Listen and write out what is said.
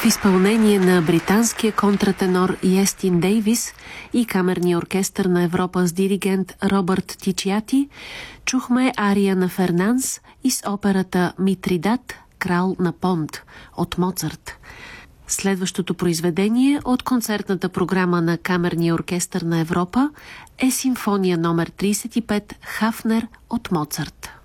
В изпълнение на британския контратенор Естин Дейвис и камерния оркестър на Европа с диригент Робърт Тичиати чухме ария на Фернанс из операта Митридат, крал на Понт от Моцарт. Следващото произведение от концертната програма на камерния оркестър на Европа е симфония номер 35 Хафнер от Моцарт.